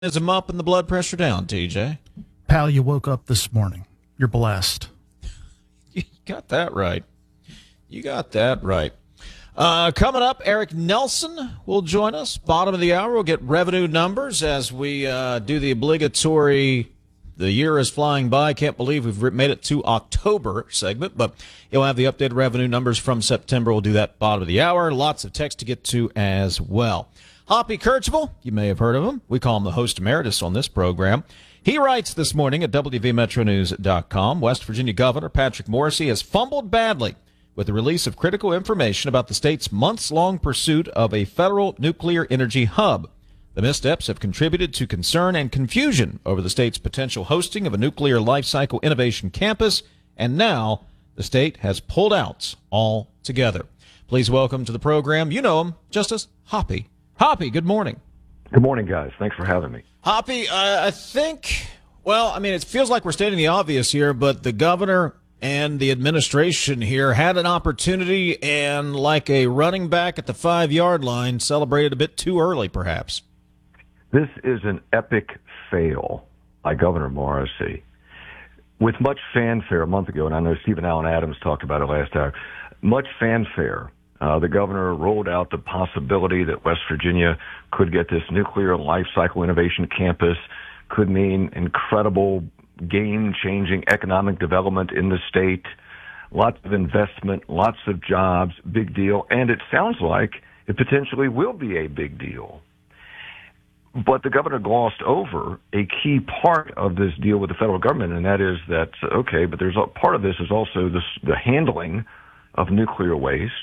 Is him up and the blood pressure down, TJ? Pal, you woke up this morning. You're blessed. You got that right. You got that right. Coming up, Eric Nelson will join us. Bottom of the hour, we'll get revenue numbers as we do the obligatory "the year is flying by, can't believe we've made it to October" segment, but you'll have the updated revenue numbers from September. We'll do that bottom of the hour. Lots of text to get to as well. Hoppy Kercheval, you may have heard of him. We call him the host emeritus on this program. He writes this morning at WVMetroNews.com, West Virginia Governor Patrick Morrisey has fumbled badly with the release of critical information about the state's months-long pursuit of a federal nuclear energy hub. The missteps have contributed to concern and confusion over the state's potential hosting of a nuclear life cycle innovation campus, and now the state has pulled out altogether. Please welcome to the program, you know him, Justice Hoppy. Hoppy, good morning. Good morning, guys. Thanks for having me. Hoppy, I think, it feels like we're stating the obvious here, but the governor and the administration here had an opportunity and, like a running back at the 5-yard line, celebrated a bit too early, perhaps. This is an epic fail by Governor Morrisey. With much fanfare a month ago, and I know Stephen Allen Adams talked about it last hour, much fanfare, the governor rolled out the possibility that West Virginia could get this nuclear life cycle innovation campus, could mean incredible game-changing economic development in the state, lots of investment, lots of jobs, big deal, and it sounds like it potentially will be a big deal. But the governor glossed over a key part of this deal with the federal government, and that is that, okay, but there's a part of this is also the handling of nuclear waste.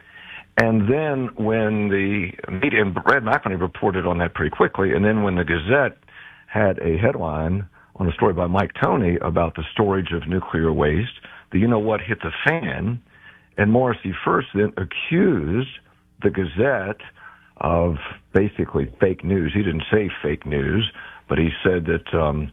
And then when the media, and Brad McIlhenny reported on that pretty quickly, and then when the Gazette had a headline on a story by Mike Toney about the storage of nuclear waste, the you-know-what hit the fan, and Morrisey first then accused the Gazette of basically fake news. He didn't say fake news, but he said that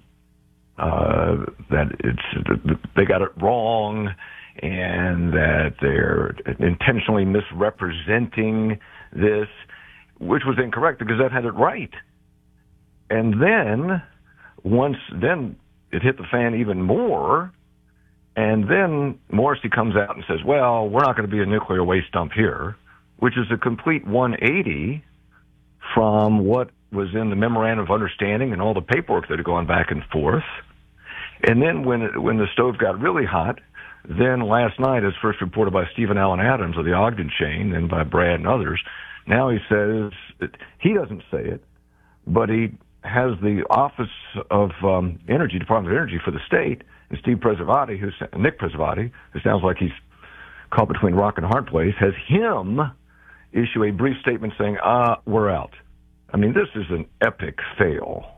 they got it wrong and that they're intentionally misrepresenting this, which was incorrect. The Gazette had it right. And then then it hit the fan even more, and then Morrisey comes out and says, well, we're not going to be a nuclear waste dump here, which is a complete 180 from what was in the memorandum of understanding and all the paperwork that had gone back and forth. And then when the stove got really hot, then last night, as first reported by Stephen Allen Adams of the Ogden chain and by Brad and others, now he says that he doesn't say it, but he has the Office of Energy, Department of Energy for the state, and Nick Preservati, who sounds like he's caught between rock and a hard place, has him issue a brief statement saying, we're out. I mean, this is an epic fail.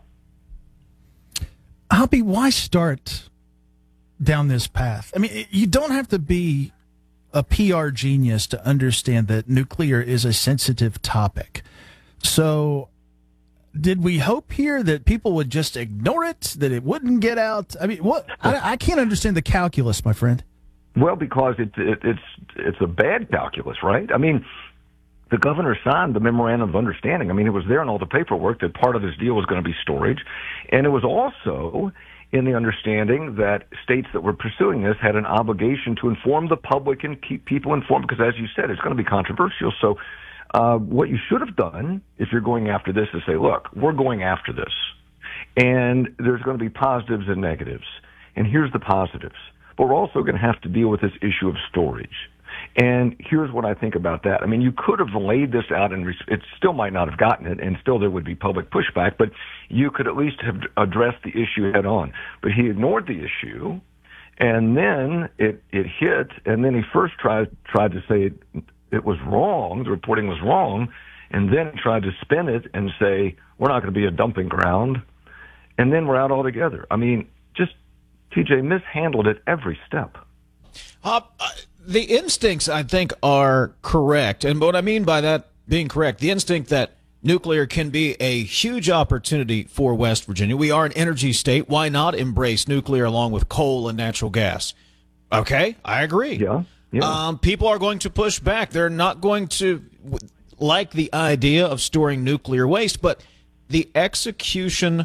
Hoppy, why start down this path? I mean, you don't have to be a PR genius to understand that nuclear is a sensitive topic. So did we hope here that people would just ignore it, that it wouldn't get out? I mean, what? I can't understand the calculus, my friend. Well, because it's a bad calculus, right? I mean, the governor signed the memorandum of understanding. I mean, it was there in all the paperwork that part of this deal was going to be storage, and it was also in the understanding that states that were pursuing this had an obligation to inform the public and keep people informed, because, as you said, it's going to be controversial. So what you should have done, if you're going after this, is say, look, we're going after this, and there's going to be positives and negatives. And here's the positives. But we're also going to have to deal with this issue of storage. And here's what I think about that. I mean, you could have laid this out, and it still might not have gotten it, and still there would be public pushback, but you could at least have addressed the issue head on. But he ignored the issue, and then it hit, and then he first tried to say it was wrong, the reporting was wrong, and then tried to spin it and say, we're not going to be a dumping ground, and then we're out altogether. I mean, just TJ mishandled it every step. The instincts, I think, are correct. And what I mean by that being correct, the instinct that nuclear can be a huge opportunity for West Virginia. We are an energy state. Why not embrace nuclear along with coal and natural gas? Okay, I agree. Yeah. People are going to push back. They're not going to like the idea of storing nuclear waste, but the execution